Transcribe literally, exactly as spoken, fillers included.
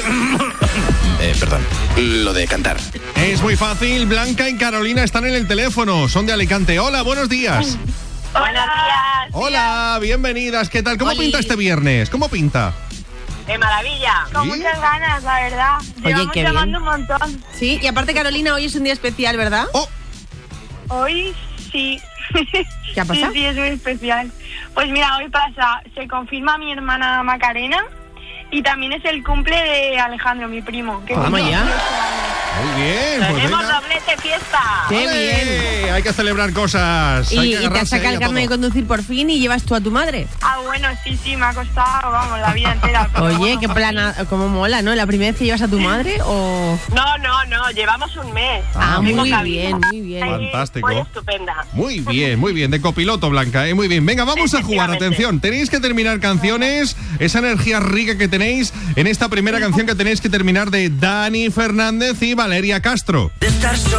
eh, perdón, lo de cantar. Es muy fácil, Blanca y Carolina están en el teléfono, son de Alicante. Hola, buenos días. Buenos días. Hola, bienvenidas, ¿qué tal? ¿Cómo Oli. pinta este viernes? ¿Cómo pinta? De maravilla. Con ¿Sí? muchas ganas, la verdad. Oye, Llevamos qué bien. llamando un montón. Sí, y aparte, Carolina, hoy es un día especial, ¿verdad? Oh, Hoy sí. ¿Qué ha pasado? Sí, sí, es muy especial. Pues mira, hoy pasa, se confirma mi hermana Macarena y también es el cumple de Alejandro, mi primo. Que Vamos cumple ya. dieciocho años. muy bien, pues Tenemos venga. doblete fiesta. ¡Qué ¡Ole! bien! Hay que celebrar cosas. Y, hay que y te has agarrarse sacado ahí el a carnet de todo. conducir por fin y llevas tú a tu madre. Ah, bueno, sí, sí, me ha costado, vamos, la vida entera. pero Oye, bueno, qué por plana, fin. cómo mola, ¿no? ¿La primera vez que llevas a tu madre o...? No, no, no, llevamos un mes. Ah, Tengo muy cabida. bien, muy bien. Ahí, Fantástico. Muy estupenda. Muy bien, muy bien, de copiloto, Blanca, ¿eh? Muy bien. Venga, vamos a jugar, Efectivamente. atención. Tenéis que terminar canciones, esa energía rica que tenéis en esta primera canción que tenéis que terminar de Dani Fernández y Valeria Castro.